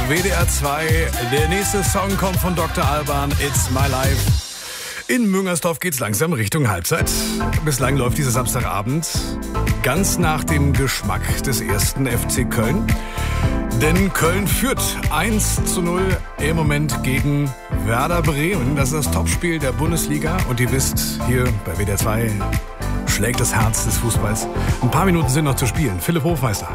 WDR 2. Der nächste Song kommt von Dr. Alban, It's My Life. In Müngersdorf geht's langsam Richtung Halbzeit. Bislang läuft dieser Samstagabend ganz nach dem Geschmack des ersten FC Köln. Denn Köln führt 1:0 im Moment gegen Werder Bremen. Das ist das Topspiel der Bundesliga. Und ihr wisst, hier bei WDR 2 schlägt das Herz des Fußballs. Ein paar Minuten sind noch zu spielen. Philipp Hofmeister.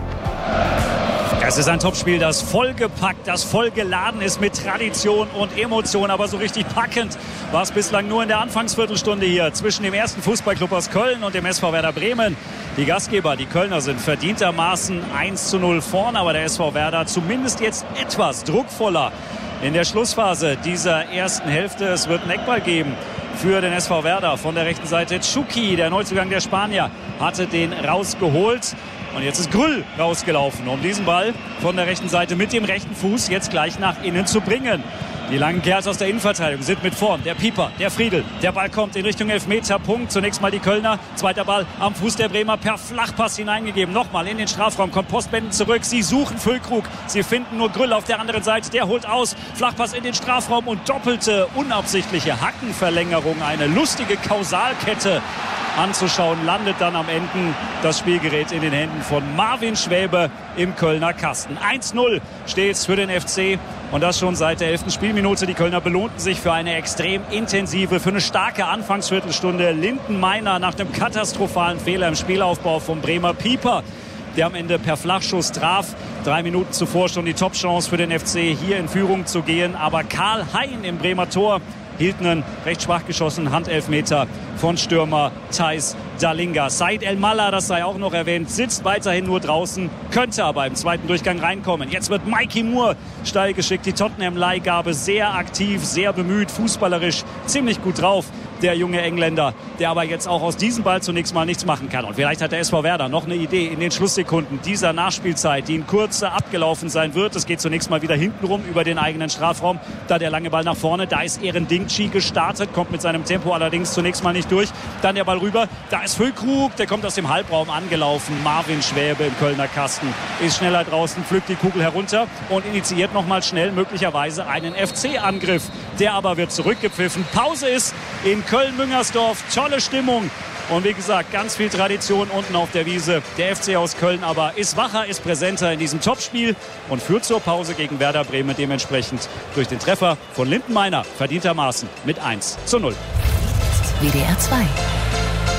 Es ist ein Topspiel, das vollgepackt, das vollgeladen ist mit Tradition und Emotion. Aber so richtig packend war es bislang nur in der Anfangsviertelstunde hier zwischen dem ersten Fußballclub aus Köln und dem SV Werder Bremen. Die Gastgeber, die Kölner, sind verdientermaßen 1:0 vorn. Aber der SV Werder zumindest jetzt etwas druckvoller in der Schlussphase dieser ersten Hälfte. Es wird einen Eckball geben für den SV Werder. Von der rechten Seite Tschuki, der Neuzugang der Spanier, hatte den rausgeholt. Und jetzt ist Grüll rausgelaufen, um diesen Ball von der rechten Seite mit dem rechten Fuß jetzt gleich nach innen zu bringen. Die langen Kerls aus der Innenverteidigung sind mit vorn. Der Pieper, der Friedl. Der Ball kommt in Richtung Elfmeterpunkt. Zunächst mal die Kölner. Zweiter Ball am Fuß der Bremer per Flachpass hineingegeben. Nochmal in den Strafraum. Kommt Postbenden zurück. Sie suchen Füllkrug. Sie finden nur Grüll auf der anderen Seite. Der holt aus. Flachpass in den Strafraum und doppelte, unabsichtliche Hackenverlängerung. Eine lustige Kausalkette anzuschauen, landet dann am Ende das Spielgerät in den Händen von Marvin Schwäbe im Kölner Kasten. 1:0 steht es für den FC und das schon seit der 11. Spielminute. Die Kölner belohnten sich für eine extrem intensive, für eine starke Anfangsviertelstunde. Lindenmeiner nach dem katastrophalen Fehler im Spielaufbau vom Bremer Pieper, der am Ende per Flachschuss traf. 3 Minuten zuvor schon die Topchance für den FC, hier in Führung zu gehen. Aber Karl Hein im Bremer Tor hielt einen recht schwach geschossenen Handelfmeter von Stürmer Thijs Dallinga. Said El-Mallah, das sei auch noch erwähnt, sitzt weiterhin nur draußen, könnte aber im zweiten Durchgang reinkommen. Jetzt wird Mikey Moore steil geschickt, die Tottenham-Leihgabe, sehr aktiv, sehr bemüht, fußballerisch ziemlich gut drauf. Der junge Engländer, der aber jetzt auch aus diesem Ball zunächst mal nichts machen kann. Und vielleicht hat der SV Werder noch eine Idee in den Schlusssekunden dieser Nachspielzeit, die in Kürze abgelaufen sein wird. Es geht zunächst mal wieder hintenrum über den eigenen Strafraum. Da der lange Ball nach vorne, da ist Eren Dingchi gestartet, kommt mit seinem Tempo allerdings zunächst mal nicht durch. Dann der Ball rüber, da ist Füllkrug, der kommt aus dem Halbraum angelaufen. Marvin Schwäbe im Kölner Kasten ist schneller draußen, pflückt die Kugel herunter und initiiert nochmal schnell möglicherweise einen FC-Angriff. Der aber wird zurückgepfiffen. Pause ist in Köln-Müngersdorf, tolle Stimmung und wie gesagt, ganz viel Tradition unten auf der Wiese. Der FC aus Köln aber ist wacher, ist präsenter in diesem Topspiel und führt zur Pause gegen Werder Bremen dementsprechend durch den Treffer von Lindenmeiner verdientermaßen mit 1:0. WDR 2